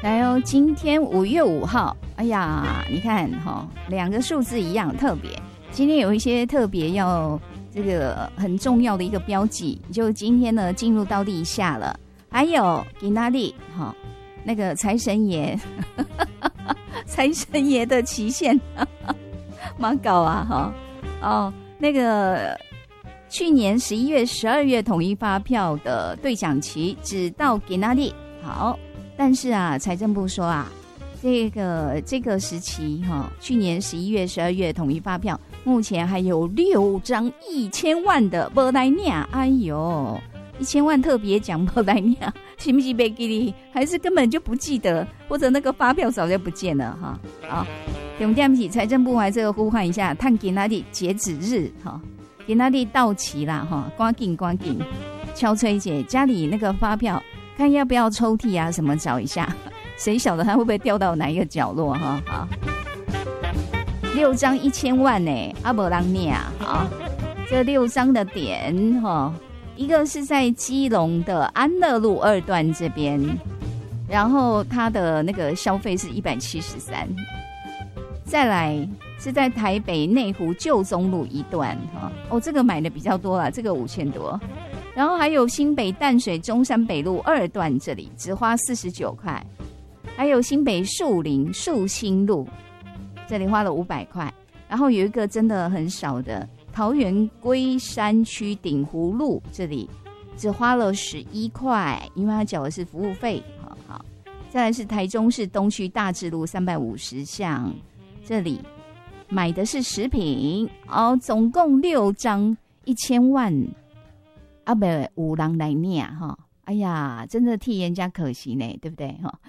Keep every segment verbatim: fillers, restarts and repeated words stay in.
来哦，今天五月五号，哎呀，你看哈、哦，两个数字一样特别。今天有一些特别要这个很重要的一个标记，就今天呢进入到立夏了。还有给那里哈，那个财神爷，财神爷的期限，蛮搞啊哈哦，那个去年十一月、十二月统一发票的兑奖期只到给那里好。但是啊，财政部说啊，这个这个时期哈、哦，去年十一月、十二月统一发票，目前还有六张一千万的没来念，哎呦，一千万特别奖没来念，是不是没记哩？还是根本就不记得，或者那个发票早就不见了哈？好，重点是财政部还是要呼唤一下，看给哪里截止日哈，给哪里到期啦哈，赶紧赶紧，敲崔姐家里那个发票。看要不要抽屉啊什么找一下，谁晓得它会不会掉到哪一个角落哈？好，六张一千万呢，阿伯朗念啊，好，这六张的点哈，一个是在基隆的安乐路二段这边，然后它的那个消费是一百七十三，再来是在台北内湖旧中路一段哈，哦，这个买的比较多啦，这个五千多。然后还有新北淡水中山北路二段这里只花四十九块，还有新北树林树新路这里花了五百块，然后有一个真的很少的桃园龟山区顶湖路这里只花了十一块，因为他缴的是服务费。好好，再来是台中市东区大智路三百五十巷这里买的是食品，哦，总共六张一千万。啊，不，有人来念哈，哎呀，真的替人家可惜呢，对不对哈？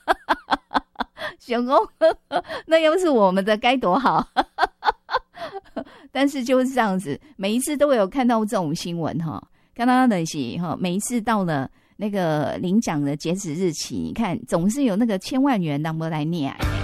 想说那要是我们的该多好，但是就是这样子，每一次都有看到这种新闻哈，看到的是哈，每一次到了那个领奖的截止日期，你看总是有那个千万元让我来念。